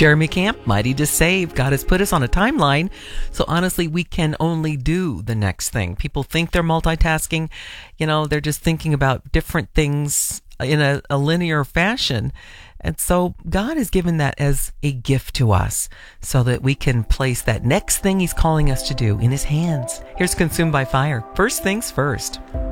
Jeremy Camp, Mighty to Save. God has put us on a timeline, so honestly, we can only do the next thing. People think they're multitasking. They're just thinking about different things in a linear fashion. And so God has given that as a gift to us so that we can place that next thing He's calling us to do in His hands. Here's Consumed by Fire. First things first.